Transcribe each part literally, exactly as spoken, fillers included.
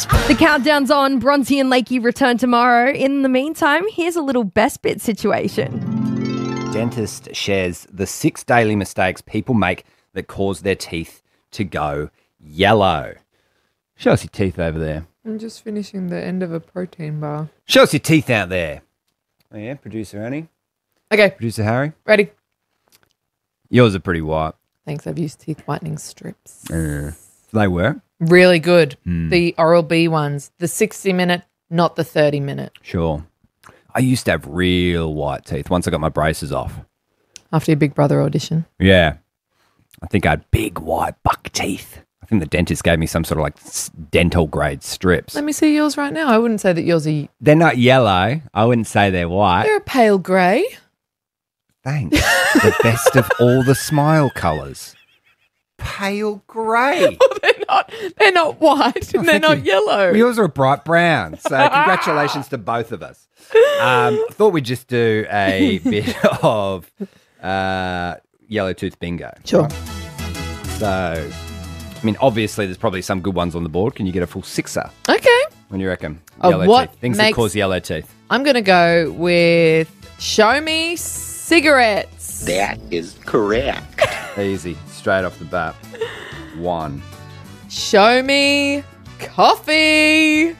crisp. The countdown's on. Bronzy and Lakey return tomorrow. In the meantime, here's a little best bit situation. Dentist shares the six daily mistakes people make that cause their teeth to go yellow. Show us your teeth over there. I'm just finishing the end of a protein bar. Show us your teeth out there. Oh, yeah, producer Annie. Okay, Producer Harry. ready. Yours are pretty white. Thanks, I've used teeth whitening strips. Uh, they were. Really good. Hmm. The Oral-B ones. The sixty minute, not the thirty minute. Sure. I used to have real white teeth once I got my braces off. After your Big Brother audition. Yeah. I think I had big white buck teeth. I think the dentist gave me some sort of like s- dental grade strips. Let me see yours right now. I wouldn't say that yours are... They're not yellow. I wouldn't say they're white. They're a pale grey. Thanks. The best of all the smile colours. Pale grey. they're not They're not white and they're thank not you. yellow. Well, yours are a bright brown. So congratulations to both of us. Um, I thought we'd just do a bit of uh, yellow tooth bingo. Sure. So, I mean, obviously there's probably some good ones on the board. Can you get a full sixer? Okay. What do you reckon? Of Yellow what teeth. Things makes- that cause yellow teeth. I'm going to go with show me cigarettes. That is correct. Easy. Straight off the bat. One. Show me coffee.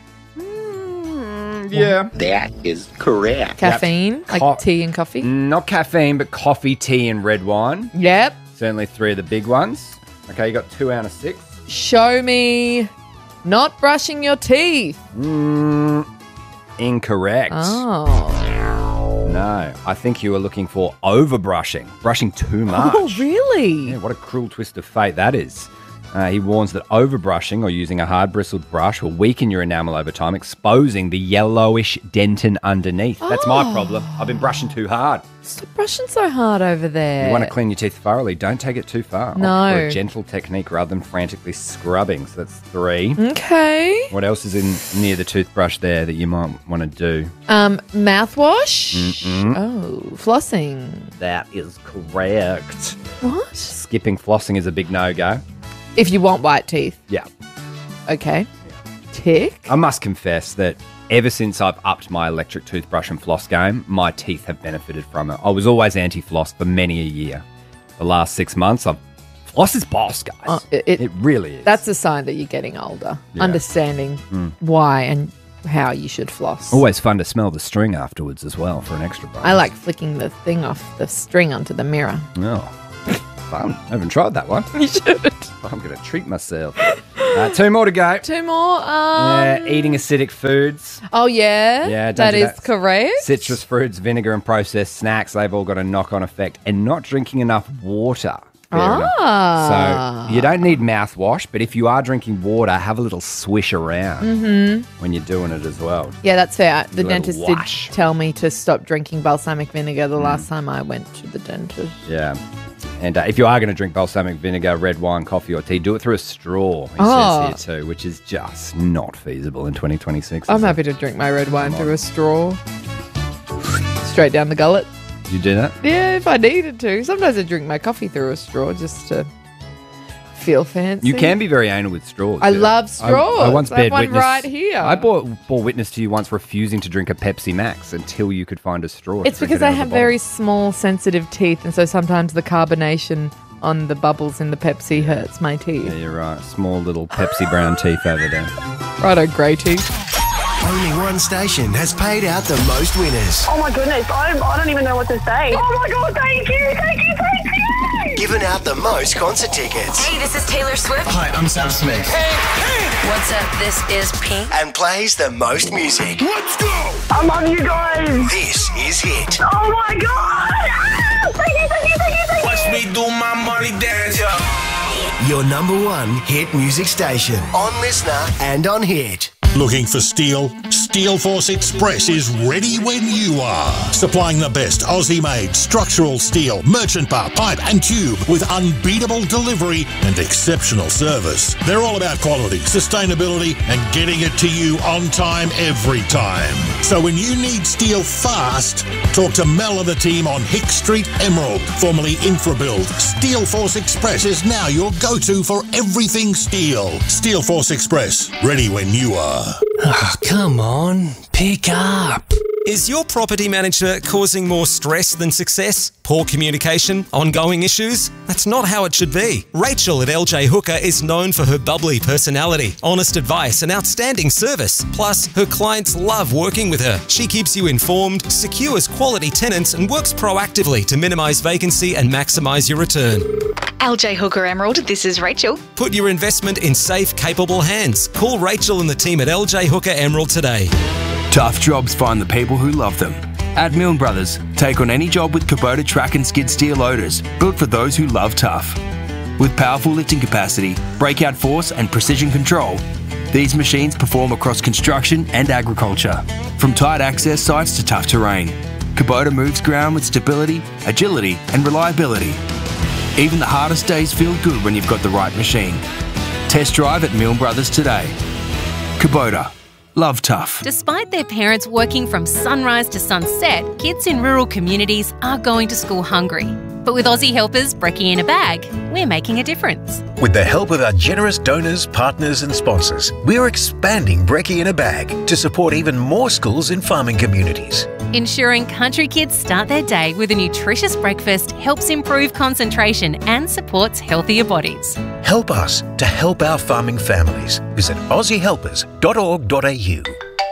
Yeah. That is correct. Caffeine, like Co- tea and coffee. Not caffeine, but coffee, tea, and red wine. Yep. Certainly three of the big ones. Okay, you got two out of six. Show me not brushing your teeth. Mm, incorrect. Oh. No, I think you were looking for over-brushing, brushing too much. Oh, really? Yeah, what a cruel twist of fate that is. Uh, he warns that over-brushing or using a hard-bristled brush will weaken your enamel over time, exposing the yellowish dentin underneath. That's my problem. I've been brushing too hard. Stop brushing so hard over there. You want to clean your teeth thoroughly, don't take it too far. No. Opt for a gentle technique rather than frantically scrubbing. So that's three. Okay. What else is in near the toothbrush there that you might want to do? Um, mouthwash. Oh, flossing. That is correct. What? Skipping flossing is a big no-go. If you want white teeth. Yeah. Okay. Tick. I must confess that ever since I've upped my electric toothbrush and floss game, my teeth have benefited from it. I was always anti-floss for many a year. The last six months, I've floss is boss, guys. Oh, it- it- it really is. That's a sign that you're getting older. Yeah. Understanding why and how you should floss. always fun to smell the string afterwards as well for an extra bonus. I like flicking the thing off the string onto the mirror. Oh, fun. I haven't tried that one. You should. I'm going to treat myself. Uh, two more to go. Two more. Um, Yeah, eating acidic foods, Oh, yeah? Yeah, don't That do is that. correct. citrus fruits, vinegar and processed snacks, they've all got a knock-on effect. And not drinking enough water. Fair enough. Ah. So you don't need mouthwash, but if you are drinking water, have a little swish around Mm-hmm. when you're doing it as well. Yeah, that's fair. The little dentist wash. did tell me to stop drinking balsamic vinegar the last time I went to the dentist. Yeah. And uh, if you are going to drink balsamic vinegar, red wine, coffee or tea, do it through a straw, he Oh. says here too, which is just not feasible in twenty twenty-six. I'm is it? happy to drink my red wine through a straw. Straight down the gullet. You do that? Yeah, if I needed to. Sometimes I drink my coffee through a straw just to feel fancy. You can be very anal with straws. I yeah. love I, straws. I once I have bared one witness. right here. I bought, bore witness to you once refusing to drink a Pepsi Max until you could find a straw. to It's drink because it out I of the have bottle. very small, sensitive teeth, and so sometimes the carbonation on the bubbles in the Pepsi hurts my teeth. Yeah, you're right. Small little Pepsi brown teeth over there. Righto, grey teeth. Only one station has paid out the most winners. Oh my goodness, I don't, I don't even know what to say. Oh my god, thank you, thank you, thank you! Giving out the most concert tickets. Hey, this is Taylor Swift. Hi, I'm Sam Smith. What's up? This is Pink. And plays the most music. Let's go! I love you guys! This is Hit. Oh my god! Ah, thank you, thank you, thank you, thank you! Watch me do my money dance. Your number one hit music station. On Listener and on Hit. Looking for steel? Steelforce Express is ready when you are. Supplying the best Aussie-made structural steel, merchant bar, pipe and tube with unbeatable delivery and exceptional service. They're all about quality, sustainability and getting it to you on time every time. So when you need steel fast, talk to Mel and the team on Hick Street, Emerald, formerly Infrabuild. Steelforce Express is now your go-to for everything steel. Steelforce Express, ready when you are. Oh, come on, pick up. Is your property manager causing more stress than success? Poor communication? Ongoing issues? That's not how it should be. Rachel at L J Hooker is known for her bubbly personality, honest advice and outstanding service. Plus, her clients love working with her. She keeps you informed, secures quality tenants and works proactively to minimise vacancy and maximise your return. L J Hooker Emerald, this is Rachel. Put your investment in safe, capable hands. Call Rachel and the team at L J Hooker Emerald today. Tough jobs find the people who love them. At Milne Brothers, take on any job with Kubota track and skid steer loaders, built for those who love tough. With powerful lifting capacity, breakout force and precision control, these machines perform across construction and agriculture. From tight access sites to tough terrain, Kubota moves ground with stability, agility and reliability. Even the hardest days feel good when you've got the right machine. Test drive at Milne Brothers today. Kubota. Love tough. Despite their parents working from sunrise to sunset, kids in rural communities are going to school hungry. But with Aussie Helpers Brekkie in a Bag, we're making a difference. With the help of our generous donors, partners and sponsors, we're expanding Brekkie in a Bag to support even more schools in farming communities. Ensuring country kids start their day with a nutritious breakfast helps improve concentration and supports healthier bodies. Help us to help our farming families. Visit aussie helpers dot org dot a u.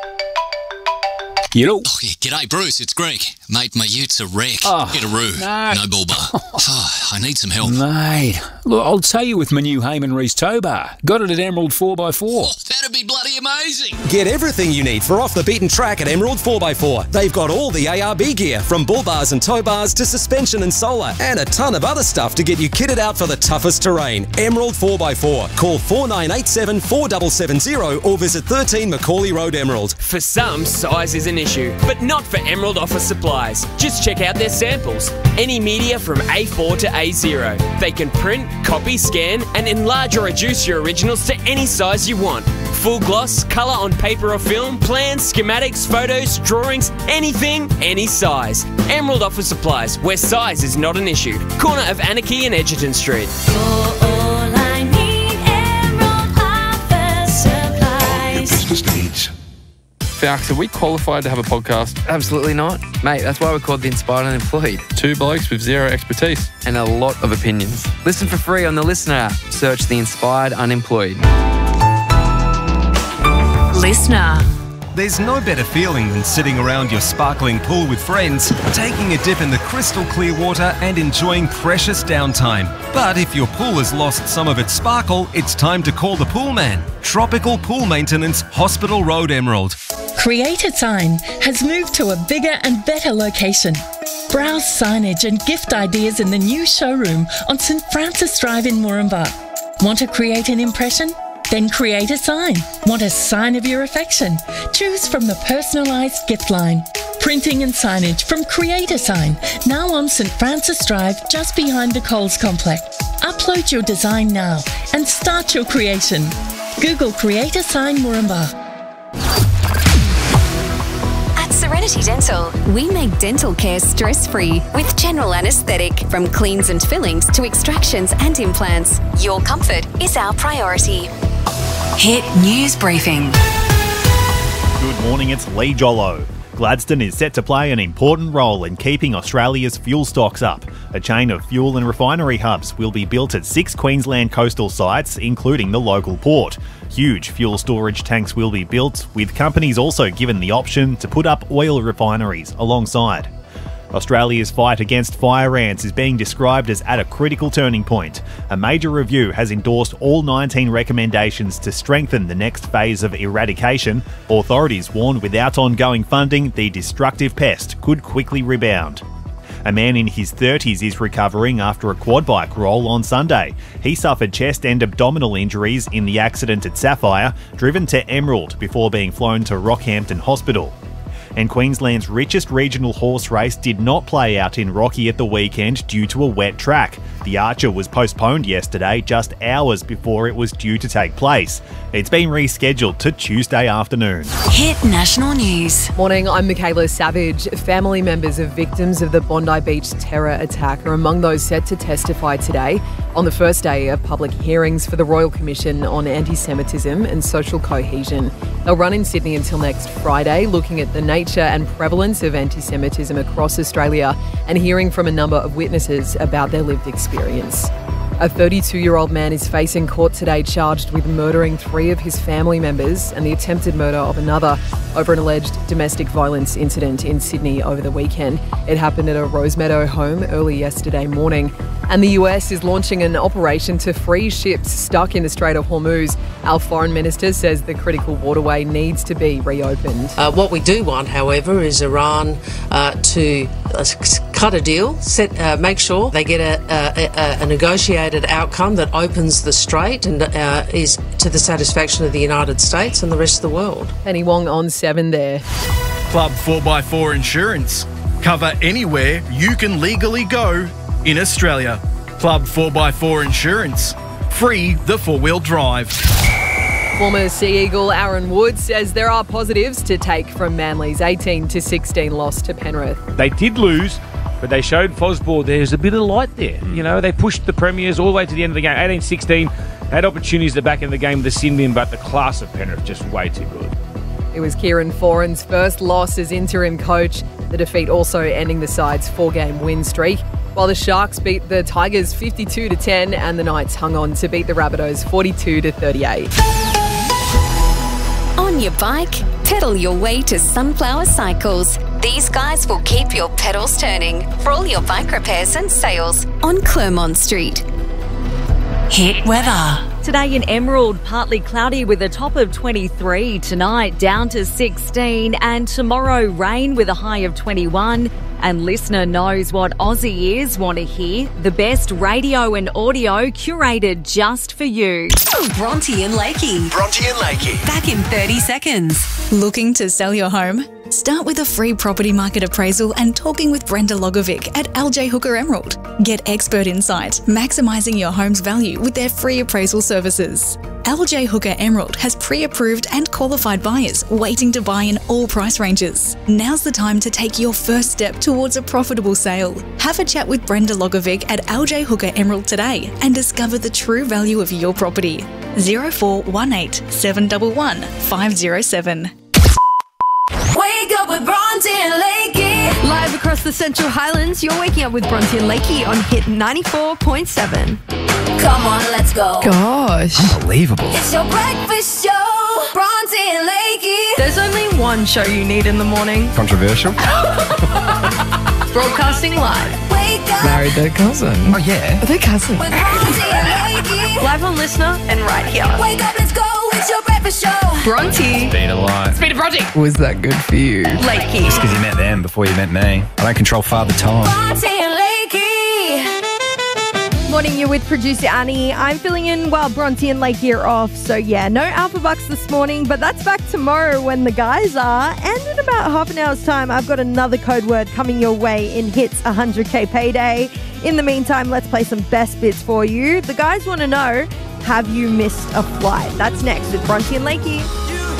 You know. Oh, yeah, g'day, Bruce. It's Greg. Mate, my ute's a wreck. Oh, Get a roo. No, no bull bar. Oh, I need some help. Mate, look, I'll tell you with my new Heyman Reese tow bar. Got it at Emerald four by four. Oh, that'd be bloody amazing. Get everything you need for off the beaten track at Emerald four by four. They've got all the A R B gear, from bull bars and tow bars to suspension and solar, and a ton of other stuff to get you kitted out for the toughest terrain. Emerald four by four. Call four nine eight seven, four seven seven zero or visit thirteen Macaulay Road, Emerald. For some, size is an issue, but not for Emerald Office Supplies. Just check out their samples. Any media from A four to A zero. They can print, copy, scan, and enlarge or reduce your originals to any size you want. Full gloss, colour on paper or film, plans, schematics, photos, drawings, anything, any size. Emerald Office Supplies, where size is not an issue. Corner of Anarchy and Edgerton Street. For all I need, Emerald Office Supplies. Your business needs. Falks, are we qualified to have a podcast? Absolutely not. Mate, that's why we're called The Inspired Unemployed. Two blokes with zero expertise. And a lot of opinions. Listen for free on the Listener app. Search The Inspired Unemployed. Listener. There's no better feeling than sitting around your sparkling pool with friends, taking a dip in the crystal clear water and enjoying precious downtime. But if your pool has lost some of its sparkle, it's time to call the pool man. Tropical Pool Maintenance, Hospital Road, Emerald. Create a Sign has moved to a bigger and better location. Browse signage and gift ideas in the new showroom on St Francis Drive in Moranbah. Want to create an impression? Then create a sign. Want a sign of your affection? Choose from the personalised gift line. Printing and signage from Create a Sign, now on St Francis Drive, just behind the Coles Complex. Upload your design now and start your creation. Google Create a Sign Moranbah. At Serenity Dental, we make dental care stress-free with general anaesthetic. From cleans and fillings to extractions and implants, your comfort is our priority. Hit News Briefing. Good morning, it's Lee Jollo. Gladstone is set to play an important role in keeping Australia's fuel stocks up. A chain of fuel and refinery hubs will be built at six Queensland coastal sites, including the local port. Huge fuel storage tanks will be built, with companies also given the option to put up oil refineries alongside. Australia's fight against fire ants is being described as at a critical turning point. A major review has endorsed all nineteen recommendations to strengthen the next phase of eradication. Authorities warn without ongoing funding, the destructive pest could quickly rebound. A man in his thirties is recovering after a quad bike roll on Sunday. He suffered chest and abdominal injuries in the accident at Sapphire, driven to Emerald before being flown to Rockhampton Hospital. And Queensland's richest regional horse race did not play out in Rocky at the weekend due to a wet track. The Archer was postponed yesterday, just hours before it was due to take place. It's been rescheduled to Tuesday afternoon. Hit national news. Morning, I'm Michaela Savage. Family members of victims of the Bondi Beach terror attack are among those set to testify today on the first day of public hearings for the Royal Commission on Anti-Semitism and Social Cohesion. They'll run in Sydney until next Friday, looking at the nature and prevalence of anti-Semitism across Australia and hearing from a number of witnesses about their lived experience. A thirty-two-year-old man is facing court today charged with murdering three of his family members and the attempted murder of another over an alleged domestic violence incident in Sydney over the weekend. It happened at a Rosemeadow home early yesterday morning. And the U S is launching an operation to free ships stuck in the Strait of Hormuz. Our foreign minister says the critical waterway needs to be reopened. Uh, what we do want, however, is Iran uh, to uh, cut a deal, set, uh, make sure they get a, a, a negotiated outcome that opens the strait and uh, is to the satisfaction of the United States and the rest of the world. Penny Wong on seven there. Club four by four Insurance. Cover anywhere you can legally go in Australia. Club four by four Insurance. Free the four-wheel drive. Former Sea Eagle Aaron Wood says there are positives to take from Manly's eighteen to sixteen loss to Penrith. They did lose, but they showed Fosball there's a bit of light there. You know, they pushed the Premiers all the way to the end of the game. eighteen sixteen had opportunities at the back end of the game with the sin bin, but the class of Penrith just way too good. It was Kieran Foran's first loss as interim coach. The defeat also ending the side's four-game win streak, while the Sharks beat the Tigers fifty-two to ten and the Knights hung on to beat the Rabbitohs forty-two to thirty-eight. On your bike, pedal your way to Sunflower Cycles. These guys will keep your pedals turning for all your bike repairs and sales on Clermont Street. Hit weather. Today in Emerald, partly cloudy with a top of twenty-three. Tonight, down to sixteen. And tomorrow, rain with a high of twenty-one. And listener knows what Aussie ears want to hear. The best radio and audio curated just for you. Bronte and Lakey. Bronte and Lakey. Back in thirty seconds. Looking to sell your home? Start with a free property market appraisal and talking with Brenda Logovic at L J Hooker Emerald. Get expert insight, maximising your home's value with their free appraisal services. L J Hooker Emerald has pre-approved and qualified buyers waiting to buy in all price ranges. Now's the time to take your first step towards a profitable sale. Have a chat with Brenda Logovic at L J Hooker Emerald today and discover the true value of your property. zero four one eight, seven one one, five zero seven. Wake up with Bronte and Lakey. Live across the Central Highlands, you're waking up with Bronte and Lakey on Hit ninety-four point seven. Come on, let's go. Gosh. Unbelievable. It's your breakfast show. Bronte and Lakey. There's only one show you need in the morning. Controversial. Broadcasting live. Wake up Married their cousin. Oh, yeah. Are they cousins? with Bronte and Lakey. Live on Listener and right here. Wake up, let's go. It's your breakfast show. Bronte. Been a lot. Speed of Bronte. Was that good for you? Lakey. Just because you met them before you met me. I don't control father time. Bronte and Lakey. Morning, you're with producer Annie. I'm filling in while Bronte and Lakey are off. So yeah, no Alpha Bucks this morning, but that's back tomorrow when the guys are. And in about half an hour's time, I've got another code word coming your way in Hits one hundred K Payday. In the meantime, let's play some best bits for you. The guys want to know, have you missed a flight? That's next with Bronte and Lakey.